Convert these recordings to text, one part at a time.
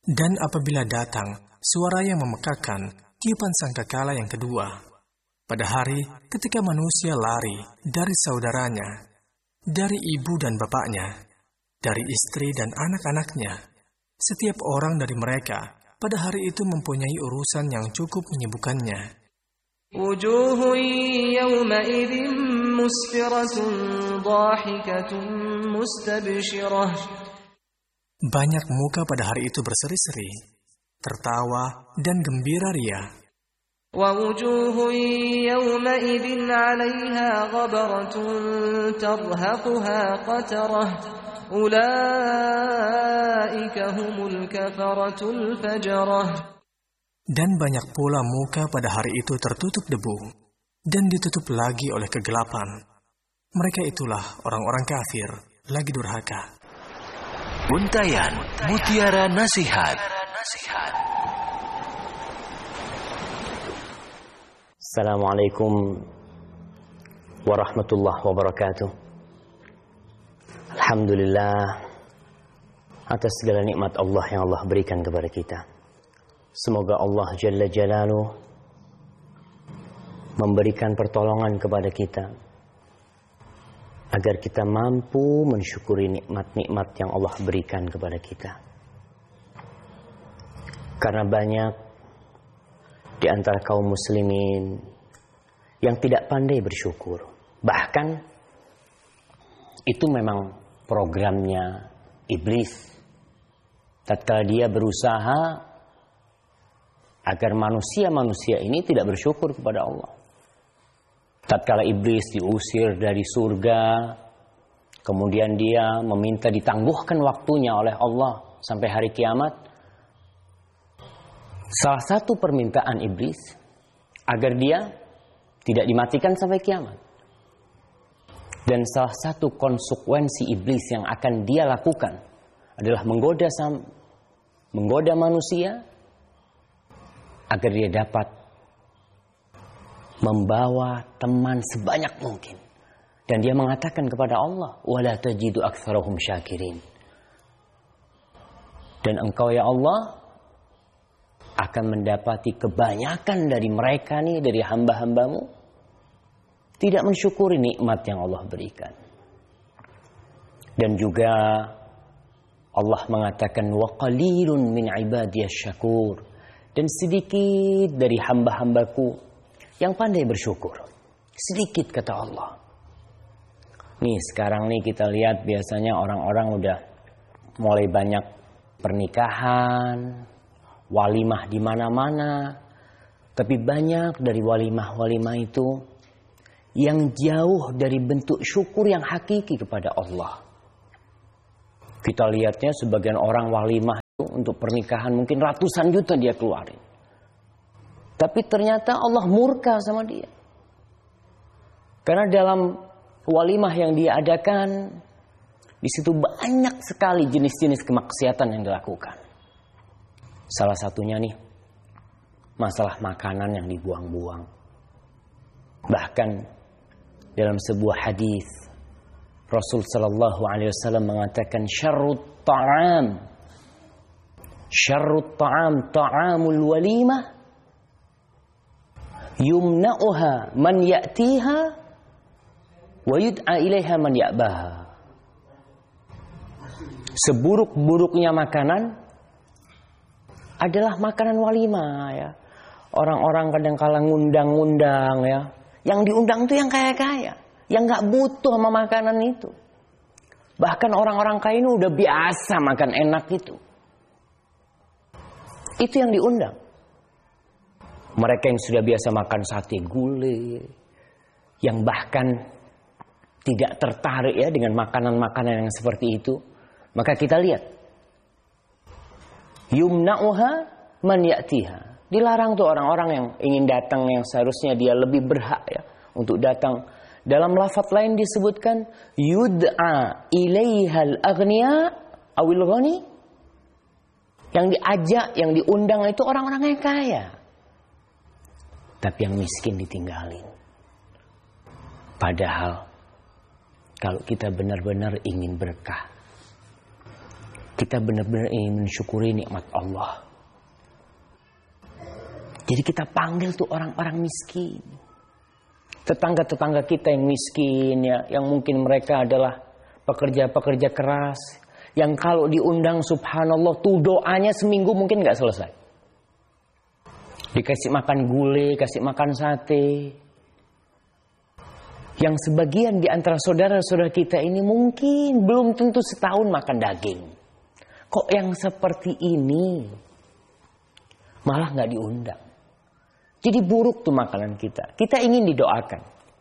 Dan apabila datang suara yang memekakan tiupan sangkakala yang kedua, pada hari ketika manusia lari dari saudaranya, dari ibu dan bapaknya, dari istri dan anak-anaknya, setiap orang dari mereka pada hari itu mempunyai urusan yang cukup menyibukkannya. Wujuhun yawma'idhin musfiratun dhahikatun mustabshirah. Banyak muka pada hari itu berseri-seri, tertawa dan gembira ria. Wa wujuhun yawma'idhin 'alayha ghabaratun tarhaquha qatarah. Ulaika humul kafaratul fajarah. Dan banyak pula muka pada hari itu tertutup debu dan ditutup lagi oleh kegelapan. Mereka itulah orang-orang kafir lagi durhaka. Untayan Mutiara Nasihat. Assalamualaikum warahmatullahi wabarakatuh. Alhamdulillah atas segala nikmat Allah yang Allah berikan kepada kita. Semoga Allah Jalla Jalaluh memberikan pertolongan kepada kita agar kita mampu mensyukuri nikmat-nikmat yang Allah berikan kepada kita. Karena banyak di antara kaum muslimin yang tidak pandai bersyukur. Bahkan itu memang programnya iblis. Tatkala dia berusaha agar manusia-manusia ini tidak bersyukur kepada Allah. Tatkala iblis diusir dari surga, kemudian dia meminta ditangguhkan waktunya oleh Allah sampai hari kiamat. Salah satu permintaan iblis agar dia tidak dimatikan sampai kiamat. Dan salah satu konsekuensi iblis yang akan dia lakukan adalah menggoda manusia agar dia dapat membawa teman sebanyak mungkin. Dan dia mengatakan kepada Allah, wala tajidu aktsarahum syakirin. Dan engkau ya Allah akan mendapati kebanyakan dari mereka nih, dari hamba-hambamu, tidak mensyukuri nikmat yang Allah berikan. Dan juga Allah mengatakan, wa qalilun min ibadiyasy syakur. Dan sedikit dari hamba-hambaku yang pandai bersyukur. Sedikit kata Allah. Nih sekarang nih kita lihat biasanya orang-orang udah mulai banyak pernikahan, walimah di mana-mana. Tapi banyak dari walimah-walimah itu yang jauh dari bentuk syukur yang hakiki kepada Allah. Kita lihatnya sebagian orang walimah itu untuk pernikahan mungkin ratusan juta dia keluarin. Tapi ternyata Allah murka sama dia. Karena dalam walimah yang dia adakan, di situ banyak sekali jenis-jenis kemaksiatan yang dilakukan. Salah satunya nih, masalah makanan yang dibuang-buang. Bahkan dalam sebuah hadis, Rasul sallallahu alaihi wasallam mengatakan syarrut ta'am ta'amul walimah yumna'uha man ya'tiha wa yud'a ilaiha man ya'baha. Seburuk-buruknya makanan adalah makanan walimah ya. Orang-orang kadang-kala ngundang-ngundang ya. Yang diundang itu yang kaya-kaya, yang gak butuh sama makanan itu. Bahkan orang-orang kaya ini udah biasa makan enak itu. Itu yang diundang. Mereka yang sudah biasa makan sate gulai, yang bahkan tidak tertarik ya dengan makanan-makanan yang seperti itu, maka kita lihat yumna'uha man ya'tiha. Dilarang tuh orang-orang yang ingin datang yang seharusnya dia lebih berhak ya untuk datang. Dalam lafaz lain disebutkan yud'a ilaihal aghniya awil ghani. Yang diajak, yang diundang itu orang-orang yang kaya. Tapi yang miskin ditinggalin. Padahal kalau kita benar-benar ingin berkah, kita benar-benar ingin mensyukuri nikmat Allah. Jadi kita panggil tuh orang-orang miskin. Tetangga-tetangga kita yang miskin ya, yang mungkin mereka adalah pekerja-pekerja keras, yang kalau diundang subhanallah tuh doanya seminggu mungkin gak selesai. Dikasih makan gulai, kasih makan sate. Yang sebagian di antara saudara-saudara kita ini mungkin belum tentu setahun makan daging. Kok yang seperti ini malah gak diundang? Jadi buruk tuh makanan kita. Kita ingin didoakan.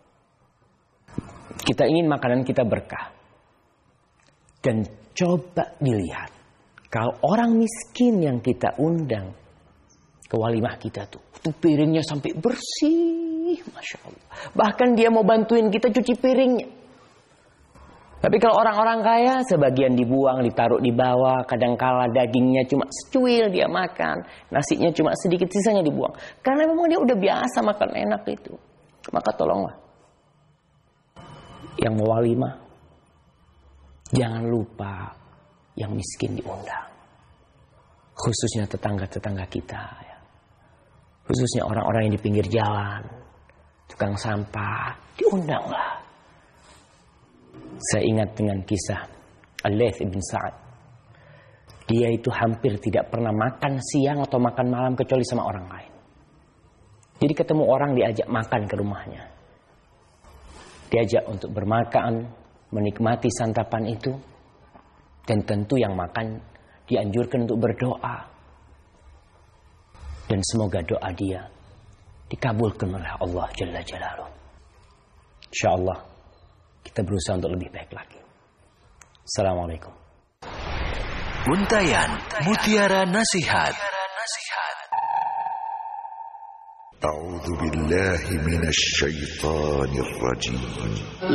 Kita ingin makanan kita berkah. Dan coba dilihat. Kalau orang miskin yang kita undang ke walimah kita tuh piringnya sampai bersih. Masya Allah. Bahkan dia mau bantuin kita cuci piringnya. Tapi kalau orang-orang kaya, sebagian dibuang, ditaruh di bawah. Kadangkala dagingnya cuma secuil dia makan. Nasinya cuma sedikit, sisanya dibuang. Karena memang dia udah biasa makan enak itu. Maka tolonglah. Yang mau walimah, jangan lupa yang miskin diundang. Khususnya tetangga-tetangga kita. Ya. Khususnya orang-orang yang di pinggir jalan. Tukang sampah, diundanglah. Saya ingat dengan kisah Al-Laits ibn Sa'ad. Dia itu hampir tidak pernah makan siang atau makan malam kecuali sama orang lain. Jadi ketemu orang diajak makan ke rumahnya. Diajak untuk bermakan, menikmati santapan itu. Dan tentu yang makan dianjurkan untuk berdoa. Dan semoga doa dia dikabulkan oleh Allah Jalla Jalaluh. InsyaAllah kita berusaha untuk lebih baik lagi. Assalamualaikum. Untayan Mutiara Nasihat. A'udzu billahi minasy syaithanir rajim.